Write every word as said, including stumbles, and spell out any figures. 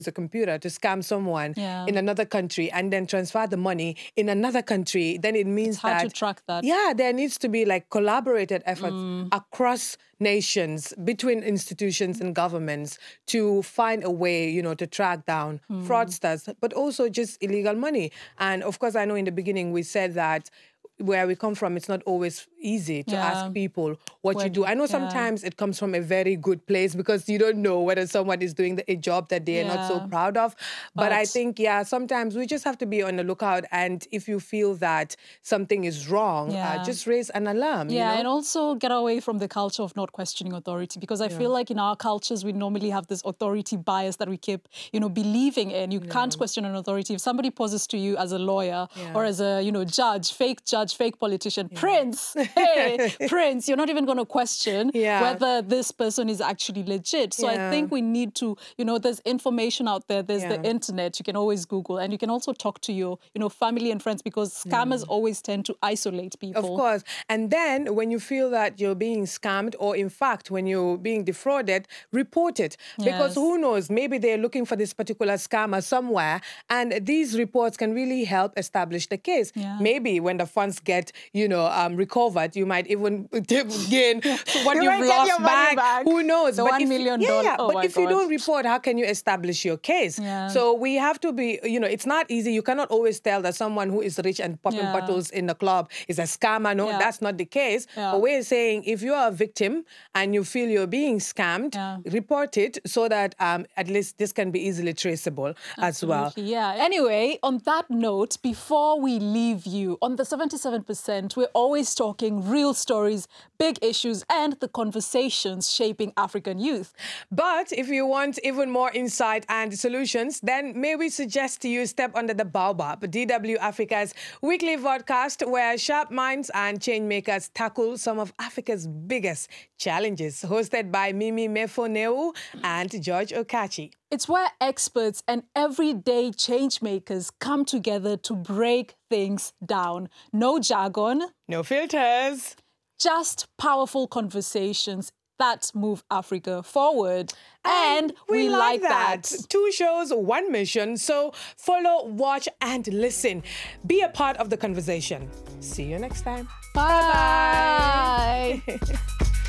a computer to scam someone yeah. in another country and then transfer the money in another country, then it means it's hard that to track that. Yeah, there needs to be like collaborated efforts mm. across nations, between institutions and governments, to find a way, you know, to track down mm. fraudsters, but also just illegal money. And of course, I know in the beginning we said that where we come from, it's not always easy to yeah. ask people what when, you do. I know yeah. sometimes it comes from a very good place because you don't know whether someone is doing the, a job that they're yeah. not so proud of. But, but I think, yeah, sometimes we just have to be on the lookout. And if you feel that something is wrong, yeah. uh, just raise an alarm. Yeah, you know? And also get away from the culture of not questioning authority, because I yeah. feel like in our cultures, we normally have this authority bias that we keep, you know, believing in. You yeah. can't question an authority. If somebody poses to you as a lawyer yeah. or as a, you know, judge, fake judge, fake politician, yeah. Prince, hey, Prince, you're not even going to question yeah. whether this person is actually legit. So yeah. I think we need to, you know, there's information out there. There's yeah. the internet. You can always Google, and you can also talk to your, you know, family and friends, because scammers mm. always tend to isolate people. Of course. And then when you feel that you're being scammed, or in fact, when you're being defrauded, report it. Yes. Because who knows, maybe they're looking for this particular scammer somewhere, and these reports can really help establish the case. Yeah. Maybe when the funds get, you know, um, recovered, you might even gain what you you've lost back. back. Who knows? The but one if, million yeah, dollars. yeah. Oh but if God. you don't report, how can you establish your case? Yeah. So we have to be, you know, it's not easy. You cannot always tell that someone who is rich and popping yeah. bottles in the club is a scammer. No, yeah. that's not the case. Yeah. But we're saying if you are a victim and you feel you're being scammed, yeah. report it so that um, at least this can be easily traceable Absolutely, as well. Yeah. Anyway, on that note, before we leave you, on the seventy-seven percent, we're always talking real stories, big issues, and the conversations shaping African youth. But if you want even more insight and solutions, then may we suggest to you Step Under the Baobab, D W Africa's weekly podcast where sharp minds and change makers tackle some of Africa's biggest challenges. Hosted by Mimi Mefoneu and George Okachi. It's where experts and everyday change makers come together to break things down. No jargon. No filters. Just powerful conversations that move Africa forward. And, and we, we like, like that. that. Two shows, one mission. So follow, watch, and listen. Be a part of the conversation. See you next time. Bye. Bye-bye.